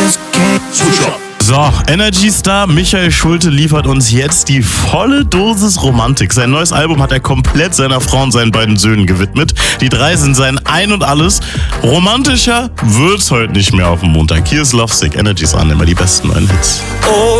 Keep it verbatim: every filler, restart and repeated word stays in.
So, Energy-Star Michael Schulte liefert uns jetzt die volle Dosis Romantik. Sein neues Album hat er komplett seiner Frau und seinen beiden Söhnen gewidmet. Die drei sind sein Ein und Alles. Romantischer wird's heute nicht mehr auf dem Montag. Hier ist Lovesick, Energy-Star, immer die besten neuen Hits. Oh.